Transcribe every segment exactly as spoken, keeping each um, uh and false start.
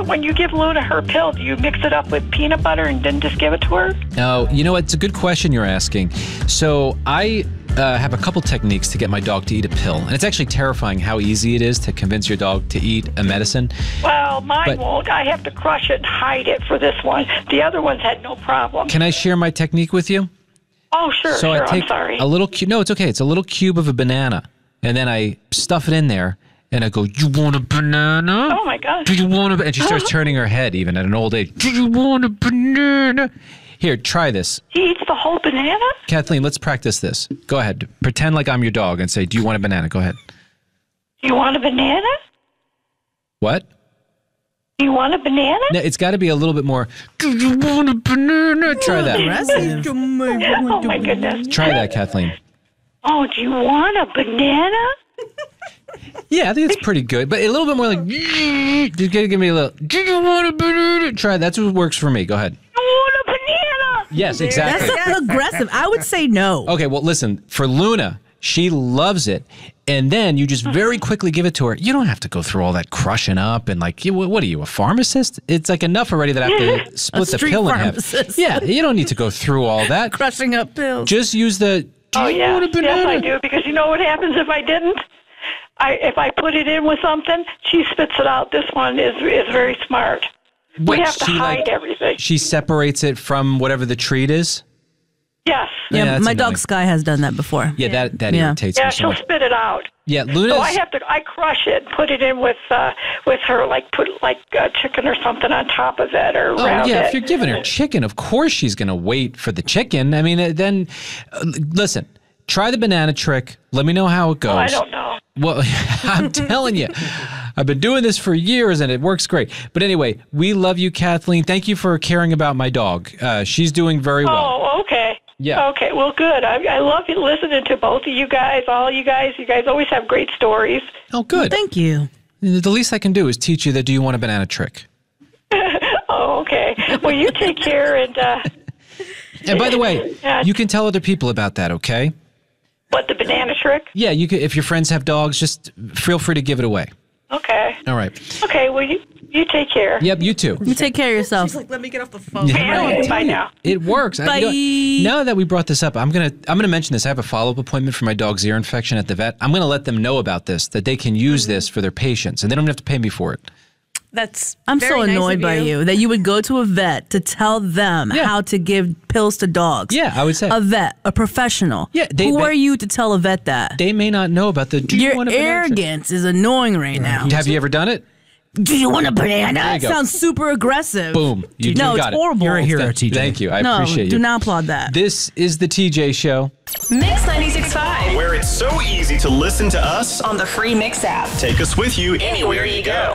you when you give Luna her pill, do you mix it up with peanut butter and then just give it to her? No, you know what? It's a good question you're asking. So I uh, have a couple techniques to get my dog to eat a pill, and it's actually terrifying how easy it is to convince your dog to eat a medicine. Well, mine But- won't. I have to crush it and hide it for this one. The other ones had no problem. Can I share my technique with you? Oh, sure, So sure. I take I'm sorry. a little cube. No, it's okay. It's a little cube of a banana, and then I stuff it in there, and I go, "You want a banana? Oh, my gosh. Do you want a?" And she starts turning her head, even at an old age. Do you want a banana? Here, try this, He eats the whole banana? Kathleen. Let's practice this. Go ahead. Pretend like I'm your dog and say, "Do you want a banana?" Go ahead. Do you want a banana? What? Do you want a banana? No, it's got to be a little bit more. Do you want a banana? Try that. Aggressive. Oh, my goodness. Try that, Kathleen. Oh, do you want a banana? Yeah, I think it's pretty good, but a little bit more like. You gotta give me a little. Do you want a banana? Try. That's what works for me. Go ahead. I want a banana. Yes, exactly. That's so aggressive. I would say no. Okay, well, listen, for Luna, she loves it. And then you just very quickly give it to her. You don't have to go through all that crushing up and like, you, what are you, a pharmacist? It's like enough already that I have to split the street pill in half. pharmacist. Yeah, you don't need to go through all that. Crushing up pills. Just use the, do Oh, you yeah. want a banana? Yes, I do, because you know what happens if I didn't? I If I put it in with something, she spits it out. This one is is very smart. What, we have to she, hide like- everything. She separates it from whatever the treat is? Yes. Yeah, that's my annoying. dog Sky has done that before. Yeah, that, that Yeah. irritates Yeah, me so she'll much. spit it out. Yeah, Luna's... So I have to, I crush it, put it in with uh, with her, like put like uh, chicken or something on top of it or Oh, around yeah, it. if you're giving her chicken, of course she's going to wait for the chicken. I mean, uh, then, uh, listen, try the banana trick. Let me know how it goes. Oh, I don't know. Well, I'm telling you, I've been doing this for years and it works great. But anyway, we love you, Kathleen. Thank you for caring about my dog. Uh, she's doing very well. Oh, okay. Yeah. Okay, well, good. I, I love you listening to both of you guys, all you guys. You guys always have great stories. Oh, good. Thank you. The least I can do is teach you the do you want a banana trick. Oh, okay. Well, you take care, and uh, And by the way, Yeah. you can tell other people about that, okay? what, the banana trick? Yeah, you could, if your friends have dogs, just feel free to give it away. Okay. All right. Okay, well, you, you take care. Yep, you too. You take care of yourself. Like, let me get off the phone. Yeah. Yeah, No, I'm bye telling you, now. it works. I- you Bye. know, now that we brought this up, I'm gonna I'm gonna mention this. I have a follow up appointment for my dog's ear infection at the vet. I'm gonna let them know about this, that they can use this for their patients, and they don't have to pay me for it. That's I'm very so nice annoyed of by you that you would go to a vet to tell them Yeah. how to give pills to dogs. Yeah, I would say A vet, a professional. Yeah, they- Who they- are you to tell a vet that? they may not know about the. Do you Your want a banana trick? arrogance is annoying right now. Have you ever done it? Do you want a banana? you go. Sounds super aggressive. Boom. You no, got it's it. horrible. You're a hero, T J. Thank you. I no, appreciate do you. not applaud that. This is the T J Show. Mix ninety-six point five Where it's so easy to listen to us. on the free Mix app. Take us with you Anywhere you go.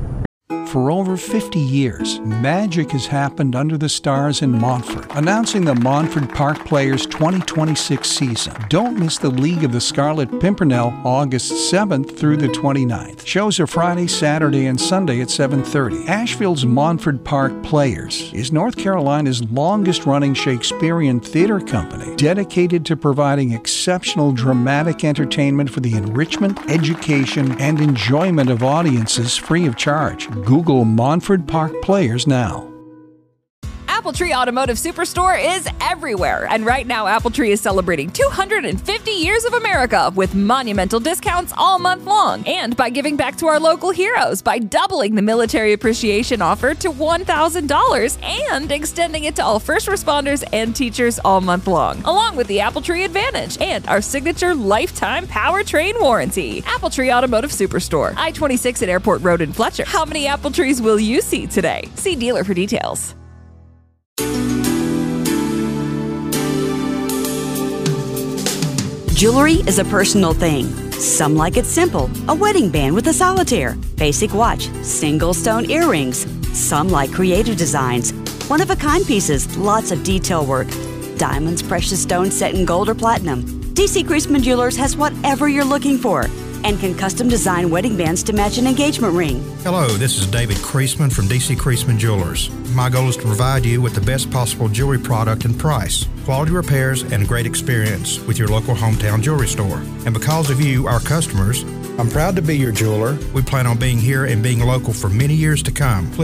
For over fifty years, magic has happened under the stars in Montfort, announcing the Montfort Park Players twenty twenty-six season. Don't miss the League of the Scarlet Pimpernel August seventh through the twenty-ninth. Shows are Friday, Saturday, and Sunday at seven thirty. Asheville's Montfort Park Players is North Carolina's longest-running Shakespearean theater company, dedicated to providing exceptional dramatic entertainment for the enrichment, education, and enjoyment of audiences free of charge. Google Montfort Park Players now. AppleTree Automotive Superstore is everywhere. And right now, AppleTree is celebrating two hundred fifty years of America with monumental discounts all month long. And by giving back to our local heroes by doubling the military appreciation offer to one thousand dollars and extending it to all first responders and teachers all month long, along with the AppleTree Advantage and our signature lifetime powertrain warranty. AppleTree Automotive Superstore, I twenty-six at Airport Road in Fletcher. How many apple trees will you see today? See dealer for details. Jewelry is a personal thing. Some like it simple, a wedding band with a solitaire, basic watch, single stone earrings. Some like creative designs, one-of-a-kind pieces, lots of detail work. Diamonds, precious stones set in gold or platinum. D C Creasman Jewelers has whatever you're looking for and can custom design wedding bands to match an engagement ring. Hello, this is David Creasman from D C Creasman Jewelers. My goal is to provide you with the best possible jewelry product and price, quality repairs, and great experience with your local hometown jewelry store. And because of you, our customers, I'm proud to be your jeweler. We plan on being here and being local for many years to come. Please